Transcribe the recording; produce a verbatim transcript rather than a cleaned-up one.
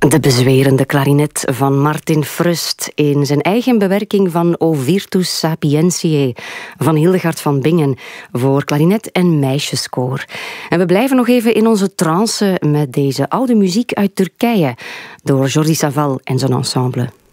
De bezwerende klarinet van Martin Frust in zijn eigen bewerking van O Virtus Sapientiae van Hildegard van Bingen voor klarinet en meisjeskoor. En we blijven nog even in onze trance met deze oude muziek uit Turkije door Jordi Savall en zijn ensemble.